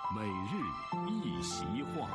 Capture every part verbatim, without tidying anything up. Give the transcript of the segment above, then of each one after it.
每日一席话。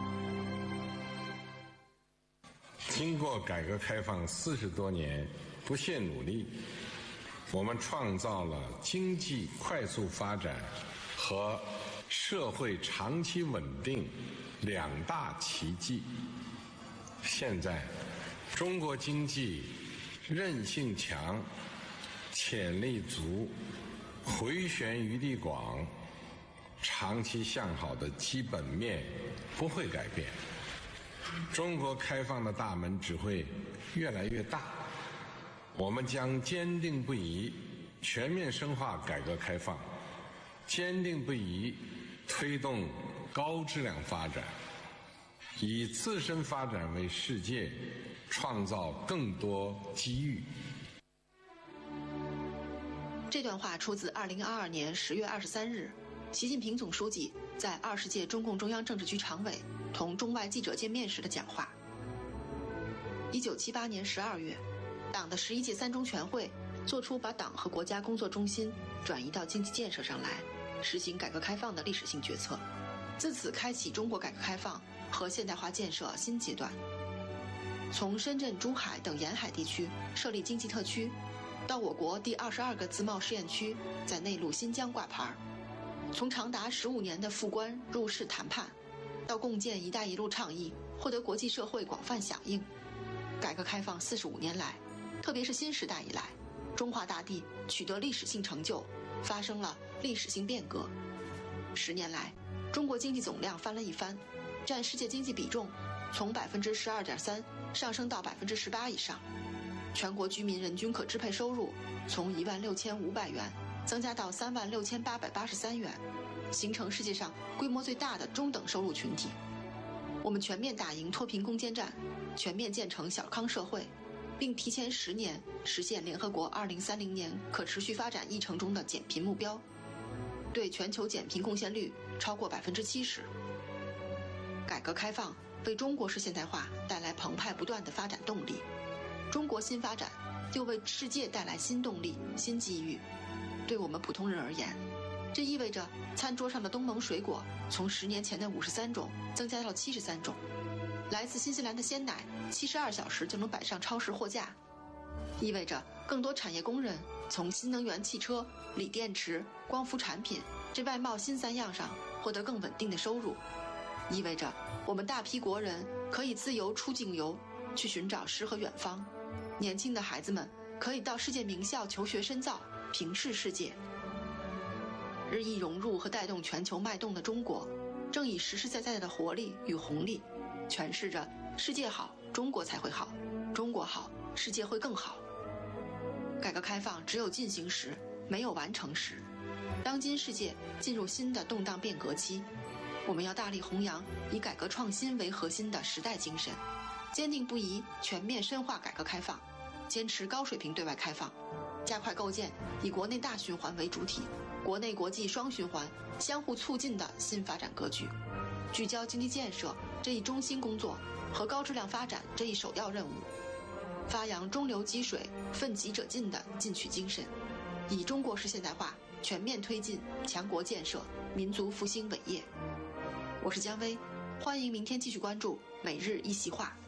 经过改革开放四十多年不懈努力，我们创造了经济快速发展和社会长期稳定两大奇迹。现在，中国经济韧性强、潜力足、回旋余地广，长期向好的基本面不会改变。中国开放的大门只会越来越大。我们将坚定不移全面深化改革开放，坚定不移推动高质量发展，以自身发展为世界创造更多机遇。 这段话出自二零二二年十月二十三日，习近平总书记在二十届中共中央政治局常委同中外记者见面时的讲话。一九七八年十二月，党的十一届三中全会作出把党和国家工作中心转移到经济建设上来，实行改革开放的历史性决策，自此开启中国改革开放和现代化建设新阶段。从深圳、珠海等沿海地区设立经济特区，到我国第二十二个自贸试验区在内陆新疆挂牌，从长达十五年的赴关入世谈判，到共建“一带一路”倡议获得国际社会广泛响应，改革开放四十五年来，特别是新时代以来，中华大地取得历史性成就，发生了历史性变革。十年来，中国经济总量翻了一番，占世界经济比重从百分之十二点三上升到百分之十八以上。全国居民人均可支配收入从一万六千五百元增加到三万六千八百八十三元，形成世界上规模最大的中等收入群体。我们全面打赢脱贫攻坚战，全面建成小康社会，并提前十年实现联合国二零三零年可持续发展议程中的减贫目标，对全球减贫贡献率超过百分之七十。改革开放为中国式现代化带来澎湃不断的发展动力，中国新发展又为世界带来新动力、新机遇。对我们普通人而言，这意味着餐桌上的东盟水果从十年前的五十三种增加到了七十三种，来自新西兰的鲜奶七十二小时就能摆上超市货架，意味着更多产业工人从新能源汽车、锂电池、光伏产品这外贸新三样上获得更稳定的收入，意味着我们大批国人可以自由出境游，去寻找诗和远方，年轻的孩子们可以到世界名校求学深造，平视世界。日益融入和带动全球脉动的中国，正以实实在在的活力与红利，诠释着世界好，中国才会好，中国好，世界会更好。改革开放只有进行时，没有完成时。当今世界进入新的动荡变革期，我们要大力弘扬以改革创新为核心的时代精神，坚定不移全面深化改革开放，坚持高水平对外开放，加快构建以国内大循环为主体、国内国际双循环相互促进的新发展格局，聚焦经济建设这一中心工作和高质量发展这一首要任务，发扬中流击水、奋楫者进的进取精神，以中国式现代化全面推进强国建设、民族复兴伟业。我是姜薇，欢迎明天继续关注每日一席话。